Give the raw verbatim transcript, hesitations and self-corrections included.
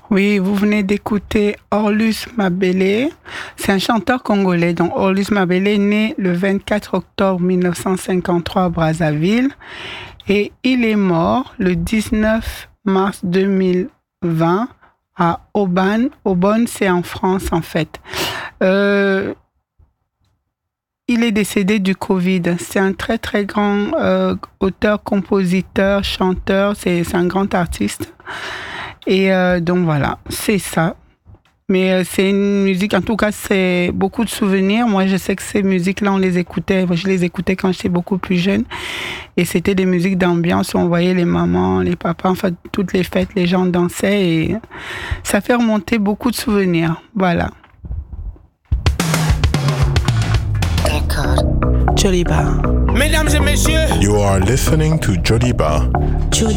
Oui, vous venez d'écouter Orlus Mabele. C'est un chanteur congolais. Donc, Orlus Mabele est né le vingt-quatre octobre mille neuf cent cinquante-trois à Brazzaville. Et il est mort le dix-neuf mars deux mille vingt à Aubonne. Aubonne, c'est en France, en fait. Euh, il est décédé du Covid. C'est un très, très grand euh, auteur, compositeur, chanteur. C'est, c'est un grand artiste. Et euh, donc, voilà, c'est ça. Mais euh, c'est une musique, en tout cas, c'est beaucoup de souvenirs. Moi, je sais que ces musiques-là, on les écoutait. Je les écoutais quand j'étais beaucoup plus jeune. Et c'était des musiques d'ambiance où on voyait les mamans, les papas, enfin, toutes les fêtes, les gens dansaient. Et ça fait remonter beaucoup de souvenirs. Voilà. D'accord. Joliba. Mesdames et messieurs, You are listening to Joliba.